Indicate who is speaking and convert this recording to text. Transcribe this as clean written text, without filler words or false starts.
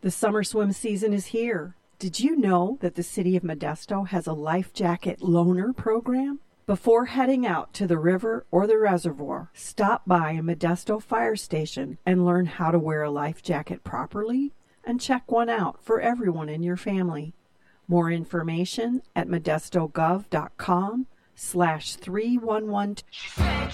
Speaker 1: The summer swim season is here. Did you know that the city of Modesto has a life jacket loaner program? Before heading out to the river or the reservoir, stop by a Modesto fire station and learn how to wear a life jacket properly and check one out for everyone in your family. More information at modestogov.com/3112.